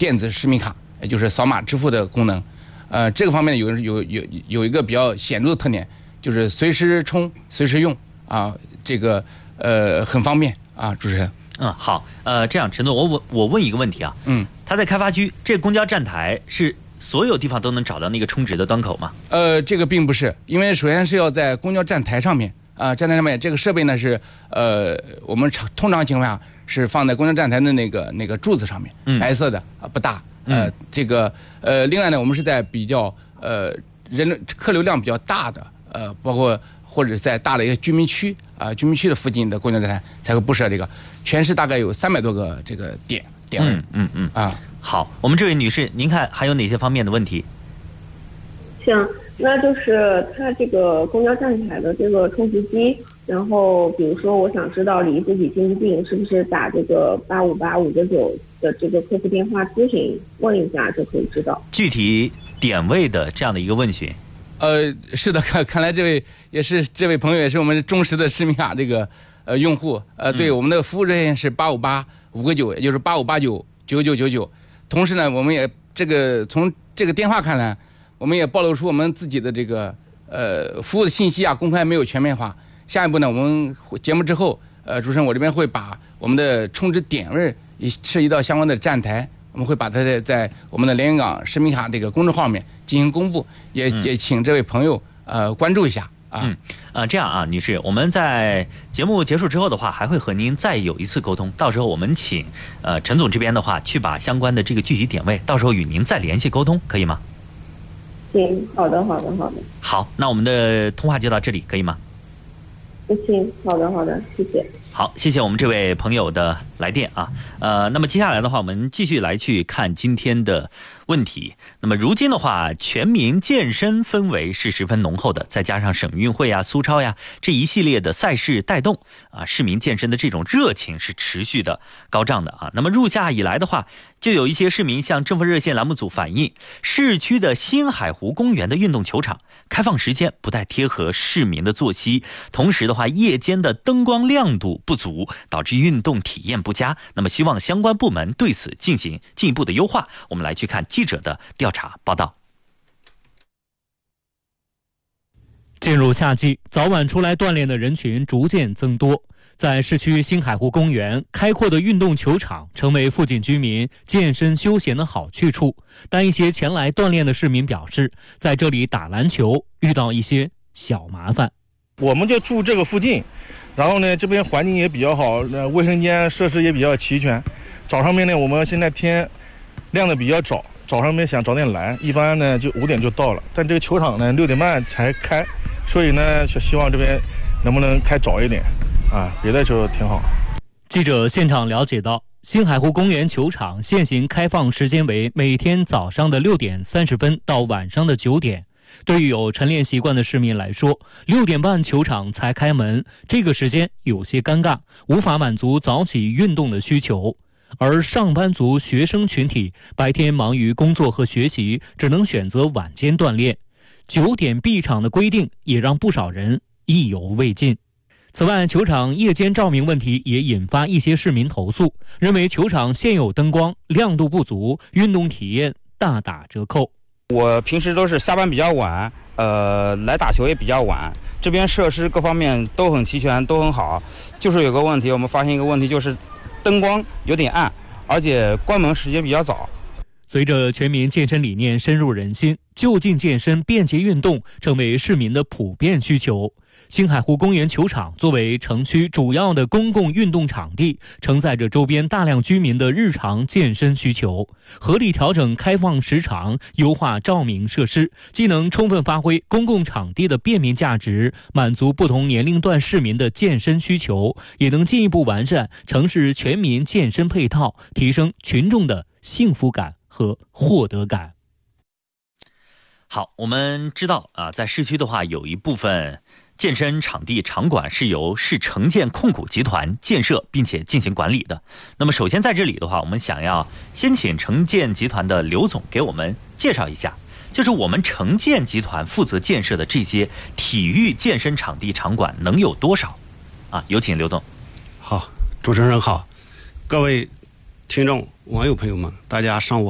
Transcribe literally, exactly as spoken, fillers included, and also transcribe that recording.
电子实名卡，也就是扫码支付的功能。呃，这个方面有有有有一个比较显著的特点，就是随时充、随时用啊，这个呃很方便啊，主持人。 嗯，好，呃，这样，陈总，我我我问一个问题啊， 嗯， 他在开发区，这个公交站台是所有地方都能找到那个充值的端口吗？ 呃，这个并不是，因为首先是要在公交站台上面啊、呃，站台上面这个设备呢是呃，我们常通常情况下是放在公交站台的那个那个柱子上面， 嗯、 白色的啊、呃，不大，呃，嗯、这个呃，另外呢，我们是在比较呃人客流量比较大的呃，包括或者在大的一个居民区啊、呃，居民区的附近的公交站台才会布设这个，全市大概有三百多个这个点点位， 嗯嗯嗯啊。 好，我们这位女士，您看还有哪些方面的问题？ 行，那就是它这个公交站台的这个充值机，然后比如说我想知道离自己近不近，是不是打这个八五八五个九的这个客服电话咨询问一下就可以知道具体点位的这样的一个问询。 呃，是的，看看来这位也是这位朋友也是我们忠实的实名卡这个呃用户，呃，对、嗯、我们的服务热线是八五八五个九，也就是八五八九九九九九。同时呢，我们也这个从这个电话看来，我们也暴露出我们自己的这个呃服务的信息啊公开没有全面化。下一步呢，我们节目之后，呃，主持人我这边会把我们的充值点位涉及到相关的站台，我们会把它在我们的连云港实名卡这个公众号面进行公布，也也请这位朋友呃关注一下。啊， 嗯，呃，这样啊，女士，我们在节目结束之后的话，还会和您再有一次沟通。到时候我们请呃陈总这边的话，去把相关的这个具体点位，到时候与您再联系沟通，可以吗？ 行，好的，好的，好的。 好，那我们的通话就到这里，可以吗？ 行，好的，好的，谢谢。 好，谢谢我们这位朋友的来电啊。呃，那么接下来的话，我们继续来去看今天的问题。那么如今的话，全民健身氛围是十分浓厚的，再加上省运会啊、苏超呀这一系列的赛事带动啊，市民健身的这种热情是持续的高涨的啊。那么入夏以来的话，就有一些市民向政府热线栏目组反映，市区的新海湖公园的运动球场开放时间不太贴合市民的作息，同时的话，夜间的灯光亮度不足，导致运动体验不佳。那么希望相关部门对此进行进一步的优化。我们来去看记者的调查报道。 进入夏季，早晚出来锻炼的人群逐渐增多。在市区新海湖公园，开阔的运动球场成为附近居民健身休闲的好去处。但一些前来锻炼的市民表示，在这里打篮球遇到一些小麻烦。 我们就住这个附近，然后呢，这边环境也比较好，呃，卫生间设施也比较齐全。早上面呢，我们现在天亮的比较早，早上面想早点来，一般呢就五点就到了。但这个球场呢六点半才开，所以呢，希望这边能不能开早一点啊？别的就挺好。 记者现场了解到，新海湖公园球场现行开放时间为每天早上的六点三十分到晚上的九点。对于有晨练习惯的市民来说，六点半球场才开门，这个时间有些尴尬，无法满足早起运动的需求。而上班族学生群体白天忙于工作和学习，只能选择晚间锻炼。九点闭场的规定也让不少人意犹未尽。此外，球场夜间照明问题也引发一些市民投诉，认为球场现有灯光亮度不足，运动体验大打折扣。 我平时都是下班比较晚，呃，来打球也比较晚，这边设施各方面都很齐全，都很好。就是有个问题，我们发现一个问题，就是灯光有点暗，而且关门时间比较早。 随着全民健身理念深入人心，就近健身、便捷运动成为市民的普遍需求。新海湖公园球场作为城区主要的公共运动场地，承载着周边大量居民的日常健身需求。合理调整开放时长，优化照明设施，既能充分发挥公共场地的便民价值，满足不同年龄段市民的健身需求，也能进一步完善城市全民健身配套，提升群众的幸福感和获得感。 好，我们知道啊，在市区的话，有一部分健身场地场馆是由市城建控股集团建设并且进行管理的。那么首先在这里的话，我们想要先请城建集团的刘总给我们介绍一下，就是我们城建集团负责建设的这些体育健身场地场馆能有多少啊？有请刘总。 好，主持人好，各位听众网友朋友们，大家上午